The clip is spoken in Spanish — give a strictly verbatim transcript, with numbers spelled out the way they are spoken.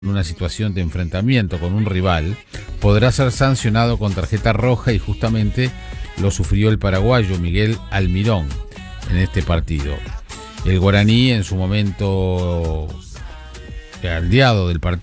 en una situación de enfrentamiento con un rival, podrá ser sancionado con tarjeta roja y justamente lo sufrió el paraguayo Miguel Almirón en este partido. El guaraní en su momento aliado del partido